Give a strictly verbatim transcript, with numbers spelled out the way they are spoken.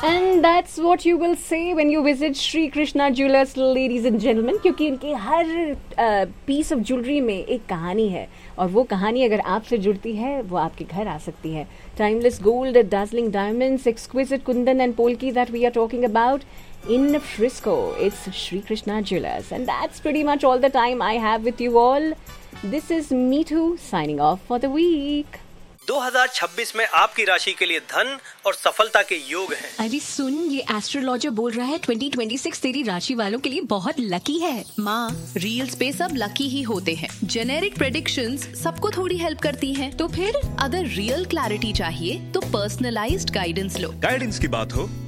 And that's what you will say when you visit Sri Krishna Jewelers, ladies and gentlemen, क्योंकि इनकी हर piece of jewellery में एक कहानी है और वो कहानी अगर आपसे जुड़ती है वो आपके घर आ सकती है. Timeless gold, dazzling diamonds, exquisite kundan and polki that we are talking about in Frisco. It's Sri Krishna Jewelers, and that's pretty much all the time I have with you all. This is Meetu signing off for the week. दो हज़ार छब्बीस में आपकी राशि के लिए धन और सफलता के योग हैं। अरे सुन, ये एस्ट्रोलॉजर बोल रहा है दो हज़ार छब्बीस तेरी राशि वालों के लिए बहुत लकी है। माँ, रील्स पे सब लकी ही होते हैं। जेनेरिक प्रेडिक्शंस सबको थोड़ी हेल्प करती हैं। तो फिर अगर रियल क्लैरिटी चाहिए तो पर्सनलाइज्ड गाइडेंस लो। गाइडेंस की बात हो